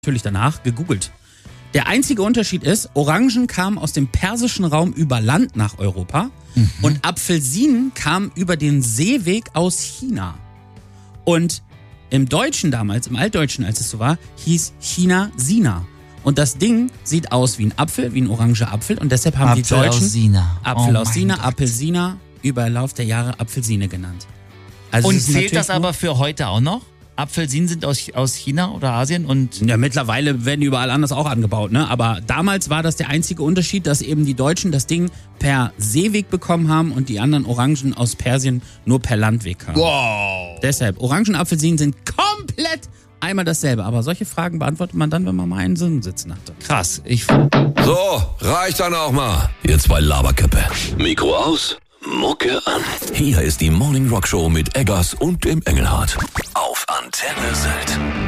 natürlich danach gegoogelt. Der einzige Unterschied ist, Orangen kamen aus dem persischen Raum über Land nach Europa und Apfelsinen kamen über den Seeweg aus China. Und im Deutschen damals, im Altdeutschen, als es so war, hieß China Sina. Und das Ding sieht aus wie ein Apfel, wie ein oranger Apfel. Und deshalb haben die Deutschen Apfel aus Sina, Apfelsina, über den Lauf der Jahre Apfelsine genannt. Also und zählt das aber für heute auch noch? Apfelsinen sind aus China oder Asien und... Ja, mittlerweile werden die überall anders auch angebaut, ne? Aber damals war das der einzige Unterschied, dass eben die Deutschen das Ding per Seeweg bekommen haben und die anderen Orangen aus Persien nur per Landweg kamen. Wow. Deshalb, Orangen und Apfelsinen sind komplett einmal dasselbe. Aber solche Fragen beantwortet man dann, wenn man mal einen Sinn sitzen hatte. Krass. So, reicht dann auch mal. Ihr zwei Laberköppe. Mikro aus, Mucke an. Hier ist die Morning Rock Show mit Eggers und dem Engelhardt. Auf Antenne Sylt.